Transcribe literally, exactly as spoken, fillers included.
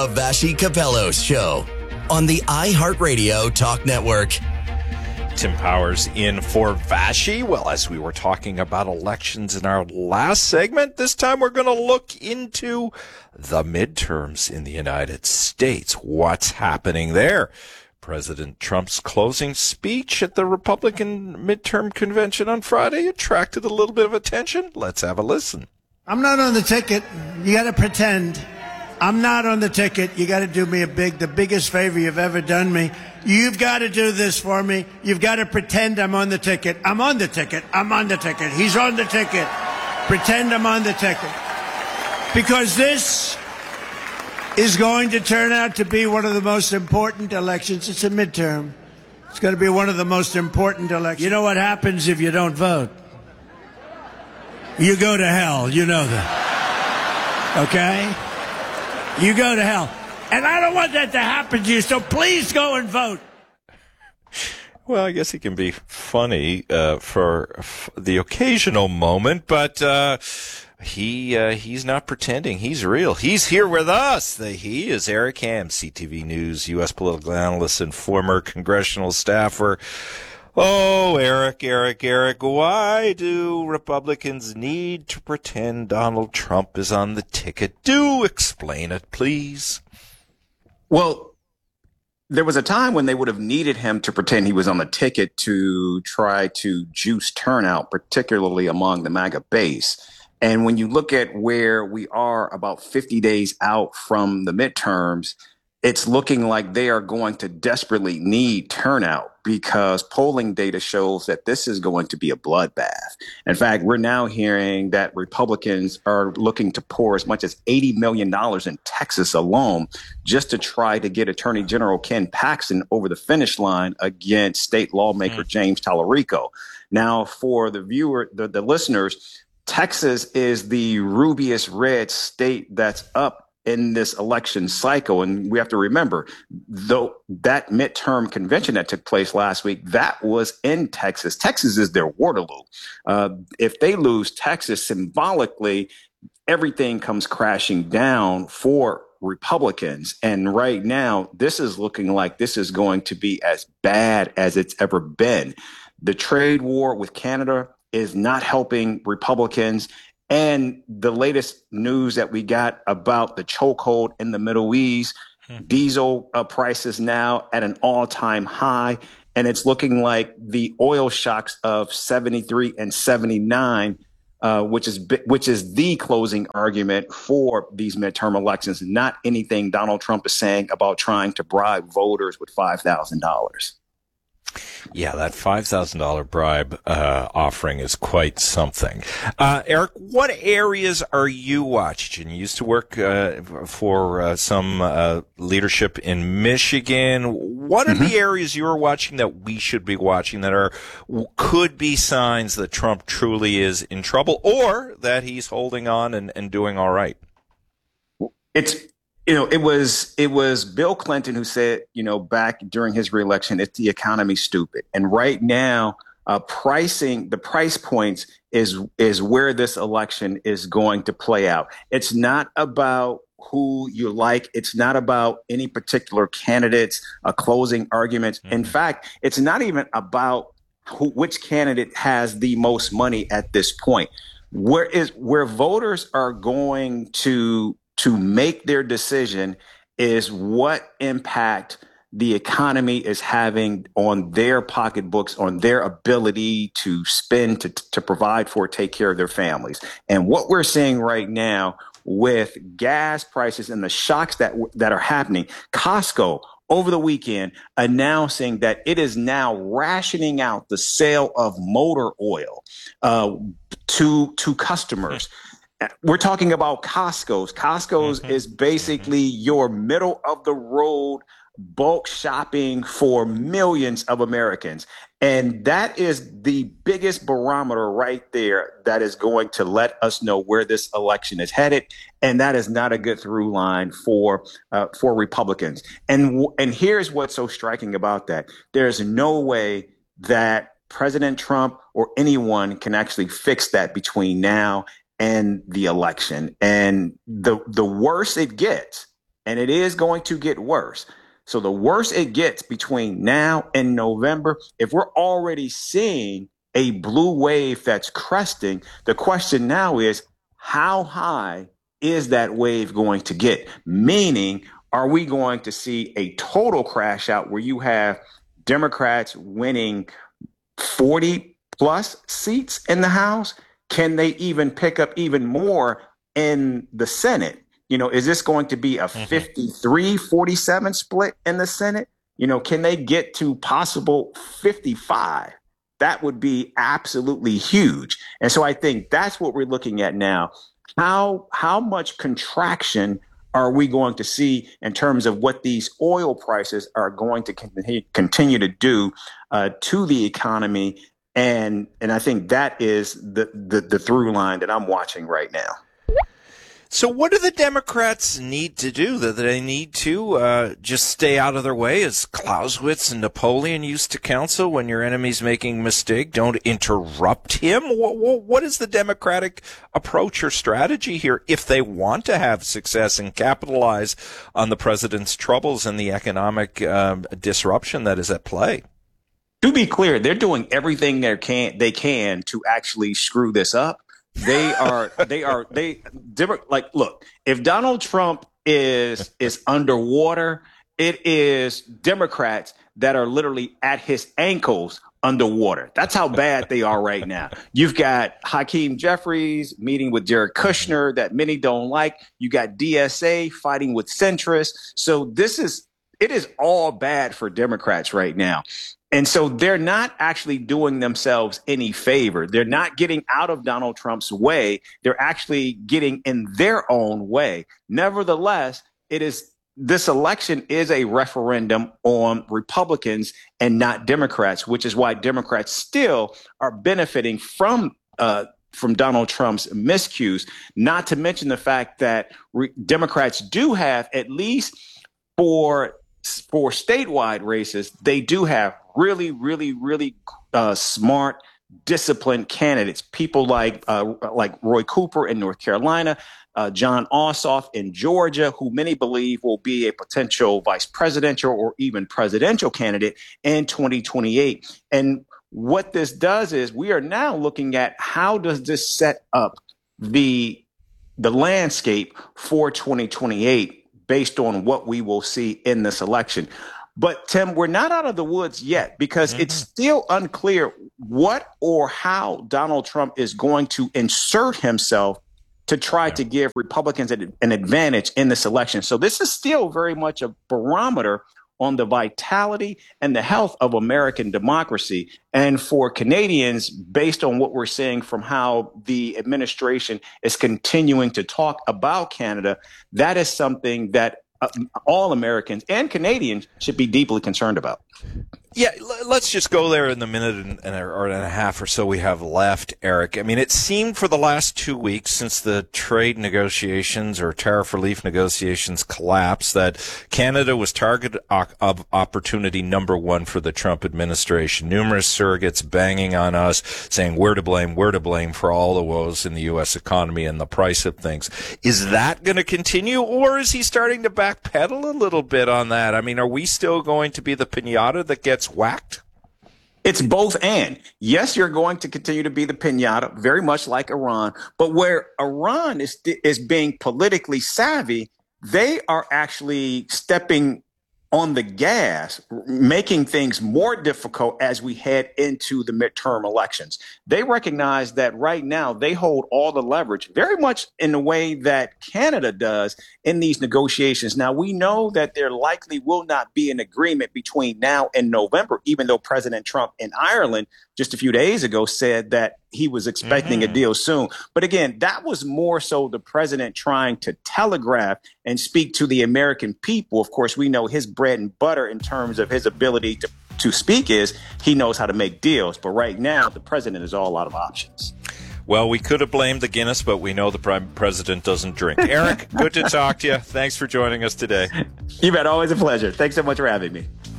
A Vassy Capello's show on the iHeartRadio Talk Network. Tim Powers in for Vassy. Well, as we were talking about elections in our last segment, this time we're going to look into the midterms in the United States. What's happening there? President Trump's closing speech at the Republican midterm convention on Friday attracted a little bit of attention. Let's have a listen. I'm not on the ticket. You got to pretend. I'm not on the ticket. You got to do me a big, the biggest favor you've ever done me. You've got to do this for me. You've got to pretend I'm on the ticket. I'm on the ticket. I'm on the ticket. He's on the ticket. Pretend I'm on the ticket. Because this is going to turn out to be one of the most important elections. It's a midterm. It's going to be one of the most important elections. You know what happens if you don't vote? You go to hell. You know that. Okay? You go to hell. And I don't want that to happen to you, so please go and vote. Well, I guess he can be funny uh, for f- the occasional moment, but uh, he uh, he's not pretending. He's real. He's here with us. The, he is Eric Ham, C T V News, U S political analyst and former congressional staffer. Oh, Eric, Eric, Eric, why do Republicans need to pretend Donald Trump is on the ticket? Do explain it, please. Well, there was a time when they would have needed him to pretend he was on the ticket to try to juice turnout, particularly among the MAGA base. And when you look at where we are about fifty days out from the midterms, it's looking like they are going to desperately need turnout because polling data shows that this is going to be a bloodbath. In fact, we're now hearing that Republicans are looking to pour as much as eighty million dollars in Texas alone just to try to get Attorney General Ken Paxton over the finish line against state lawmaker mm. James Tallarico. Now, for the viewer, the, the listeners, Texas is the rubiest red state that's up in this election cycle. And we have to remember, though, that midterm convention that took place last week, that was in Texas. Texas is their Waterloo. Uh, if they lose Texas, symbolically, everything comes crashing down for Republicans. And right now, this is looking like this is going to be as bad as it's ever been. The trade war with Canada is not helping Republicans. And the latest news that we got about the chokehold in the Middle East, hmm. diesel uh, prices now at an all-time high. And it's looking like the oil shocks of seventy-three and seventy-nine, uh, which is which is the closing argument for these midterm elections, not anything Donald Trump is saying about trying to bribe voters with five thousand dollars. Yeah, that five thousand dollars bribe uh, offering is quite something. Uh, Eric, what areas are you watching? You used to work uh, for uh, some uh, leadership in Michigan. What are mm-hmm. the areas you're watching that we should be watching that are could be signs that Trump truly is in trouble or that he's holding on and, and doing all right? It's You know, it was it was Bill Clinton who said, you know, back during his reelection, it's the economy stupid. And right now, uh, pricing, the price points is is where this election is going to play out. It's not about who you like. It's not about any particular candidates, uh, closing arguments. Mm-hmm. In fact, it's not even about who, which candidate has the most money at this point. Where is where voters are going to to make their decision is what impact the economy is having on their pocketbooks, on their ability to spend, to, to provide for, take care of their families. And what we're seeing right now with gas prices and the shocks that that are happening, Costco over the weekend announcing that it is now rationing out the sale of motor oil uh, to to customers. We're talking about Costco's. Costco's mm-hmm. is basically your middle of the road bulk shopping for millions of Americans. And that is the biggest barometer right there that is going to let us know where this election is headed. And that is not a good through line for uh, for Republicans. And and here's what's so striking about that. There's no way that President Trump or anyone can actually fix that between now and the election. And the the worse it gets, and it is going to get worse. So the worse it gets between now and November, if we're already seeing a blue wave that's cresting, the question now is, how high is that wave going to get? Meaning, are we going to see a total crash out where you have Democrats winning forty plus seats in the House? Can they even pick up even more in the Senate? You know, is this going to be a fifty-three forty-seven split in the Senate? You know, can they get to possible fifty-five? That would be absolutely huge. And so I think that's what we're looking at now. How how much contraction are we going to see in terms of what these oil prices are going to continue to do uh, to the economy? And and I think that is the, the, the through line that I'm watching right now. So what do the Democrats need to do? That they need to uh, just stay out of their way, as Clausewitz and Napoleon used to counsel, when your enemy's making a mistake, don't interrupt him? What, what is the Democratic approach or strategy here if they want to have success and capitalize on the president's troubles and the economic um, disruption that is at play? To be clear, they're doing everything they can they can to actually screw this up. They are, they are, they, like, look, if Donald Trump is, is underwater, it is Democrats that are literally at his ankles underwater. That's how bad they are right now. You've got Hakeem Jeffries meeting with Jared Kushner that many don't like. You got D S A fighting with centrists. So this is, it is all bad for Democrats right now. And so they're not actually doing themselves any favor. They're not getting out of Donald Trump's way. They're actually getting in their own way. Nevertheless, it is this election is a referendum on Republicans and not Democrats, which is why Democrats still are benefiting from uh, from Donald Trump's miscues, not to mention the fact that re- Democrats do have, at least for for statewide races, they do have really, really, really uh, smart, disciplined candidates. People like uh, like Roy Cooper in North Carolina, uh, John Ossoff in Georgia, who many believe will be a potential vice presidential or even presidential candidate in twenty twenty-eight. And what this does is we are now looking at how does this set up the the landscape for twenty twenty-eight based on what we will see in this election. But, Tim, we're not out of the woods yet because mm-hmm. it's still unclear what or how Donald Trump is going to insert himself to try yeah. to give Republicans an, an advantage in this election. So this is still very much a barometer on the vitality and the health of American democracy. And for Canadians, based on what we're seeing from how the administration is continuing to talk about Canada, that is something that uh, all Americans and Canadians should be deeply concerned about. Yeah, let's just go there in the minute and, and or and a half or so we have left, Eric. I mean, it seemed for the last two weeks since the trade negotiations or tariff relief negotiations collapsed that Canada was target of opportunity number one for the Trump administration. Numerous surrogates banging on us, saying we're to blame, we're to blame for all the woes in the U S economy and the price of things. Is that going to continue, or is he starting to backpedal a little bit on that? I mean, are we still going to be the piñata that gets whacked? It's both and. Yes, you're going to continue to be the piñata, very much like Iran. But where Iran is is being politically savvy, they are actually stepping on the gas, making things more difficult as we head into the midterm elections. They recognize that right now they hold all the leverage, very much in the way that Canada does in these negotiations. Now, we know that there likely will not be an agreement between now and November, even though President Trump in Ireland just a few days ago said that he was expecting mm-hmm. a deal soon. But again, that was more so the president trying to telegraph and speak to the American people. Of course, we know his bread and butter in terms of his ability to, to speak is he knows how to make deals. But right now, the president is all out of options. Well, we could have blamed the Guinness, but we know the prime president doesn't drink. Eric, good to talk to you. Thanks for joining us today. You bet. Always a pleasure. Thanks so much for having me.